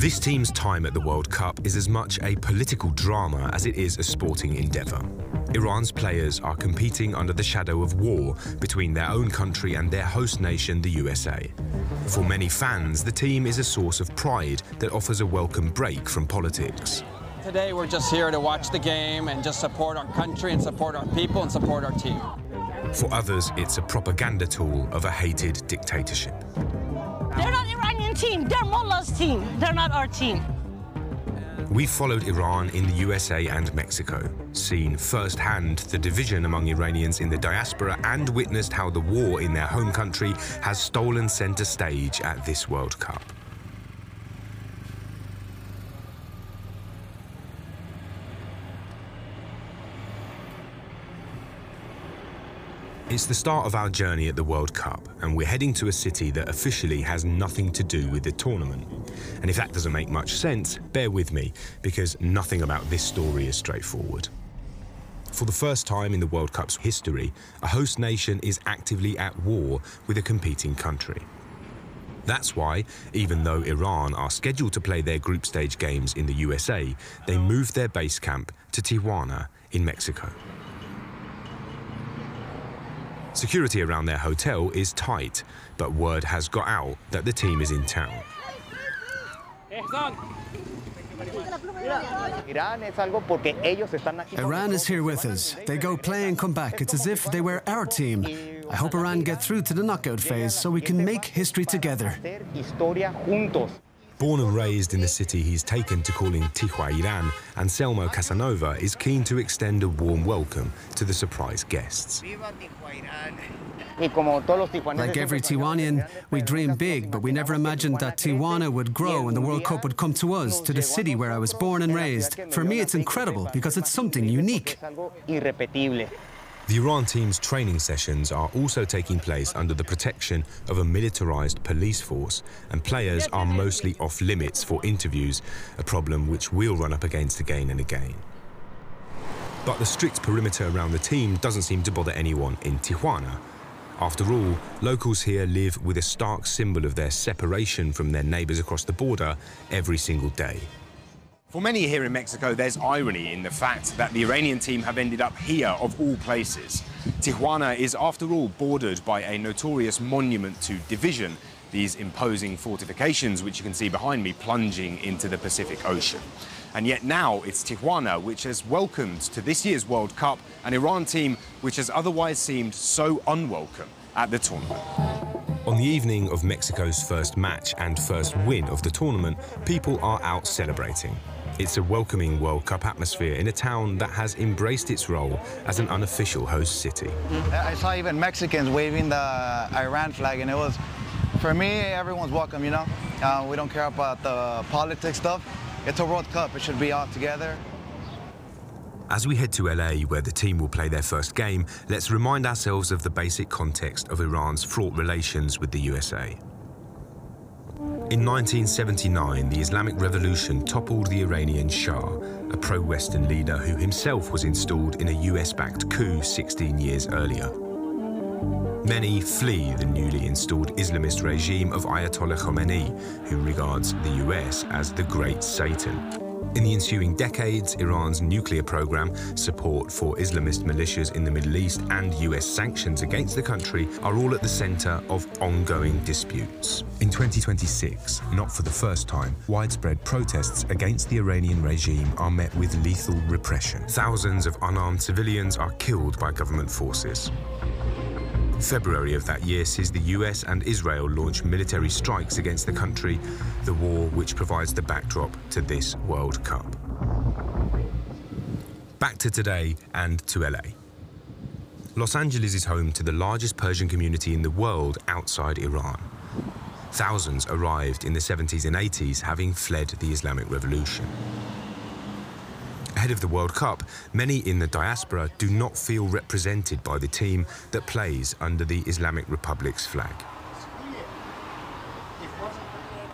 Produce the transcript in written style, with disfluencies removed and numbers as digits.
This team's time at the World Cup is as much a political drama as it is a sporting endeavour. Iran's players are competing under the shadow of war between their own country and their host nation, the USA. For many fans, the team is a source of pride that offers a welcome break from politics. Today we're just here to watch the game and just support our country and support our people and support our team. For others, it's a propaganda tool of a hated dictatorship. They're not Iranian team, they're Mullah's team. They're not our team. We followed Iran in the USA and Mexico, seen firsthand the division among Iranians in the diaspora, and witnessed how the war in their home country has stolen center stage at this World Cup. It's the start of our journey at the World Cup, and we're heading to a city that officially has nothing to do with the tournament. And if that doesn't make much sense, bear with me, because nothing about this story is straightforward. For the first time in the World Cup's history, a host nation is actively at war with a competing country. That's why, even though Iran are scheduled to play their group stage games in the USA, they moved their base camp to Tijuana in Mexico. Security around their hotel is tight, but word has got out that the team is in town. Iran is here with us. They go play and come back. It's as if they were our team. I hope Iran get through to the knockout phase so we can make history together. Born and raised in the city he's taken to calling Tijuana, Iran, Anselmo Casanova is keen to extend a warm welcome to the surprise guests. Like every Tijuanian, we dream big, but we never imagined that Tijuana would grow and the World Cup would come to us, to the city where I was born and raised. For me, it's incredible because it's something unique. The Iran team's training sessions are also taking place under the protection of a militarized police force, and players are mostly off limits for interviews, a problem which we'll run up against again and again. But the strict perimeter around the team doesn't seem to bother anyone in Tijuana. After all, locals here live with a stark symbol of their separation from their neighbors across the border every single day. For many here in Mexico, there's irony in the fact that the Iranian team have ended up here, of all places. Tijuana is, after all, bordered by a notorious monument to division, these imposing fortifications, which you can see behind me, plunging into the Pacific Ocean. And yet now it's Tijuana which has welcomed to this year's World Cup an Iran team which has otherwise seemed so unwelcome at the tournament. On the evening of Mexico's first match and first win of the tournament, people are out celebrating. It's a welcoming World Cup atmosphere in a town that has embraced its role as an unofficial host city. I saw even Mexicans waving the Iran flag, and it was, for me, everyone's welcome, you know? We don't care about the politics stuff. It's a World Cup, it should be all together. As we head to LA, where the team will play their first game, let's remind ourselves of the basic context of Iran's fraught relations with the USA. In 1979, the Islamic Revolution toppled the Iranian Shah, a pro-Western leader who himself was installed in a US-backed coup 16 years earlier. Many flee the newly installed Islamist regime of Ayatollah Khomeini, who regards the US as the Great Satan. In the ensuing decades, Iran's nuclear program, support for Islamist militias in the Middle East, and US sanctions against the country are all at the center of ongoing disputes. In 2026, not for the first time, widespread protests against the Iranian regime are met with lethal repression. Thousands of unarmed civilians are killed by government forces. February of that year sees the US and Israel launch military strikes against the country, the war which provides the backdrop to this World Cup. Back to today and to LA. Los Angeles is home to the largest Persian community in the world outside Iran. Thousands arrived in the 70s and 80s, having fled the Islamic Revolution. Ahead of the World Cup, many in the diaspora do not feel represented by the team that plays under the Islamic Republic's flag.